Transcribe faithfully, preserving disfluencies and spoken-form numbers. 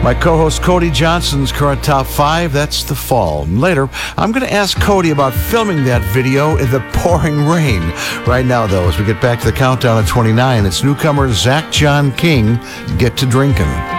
My co-host Cody Johnson's current top five, that's the fall. And later, I'm going to ask Cody about filming that video in the pouring rain. Right now, though, as we get back to the countdown at twenty-nine, it's newcomer Zach John King, Get to Drinkin'.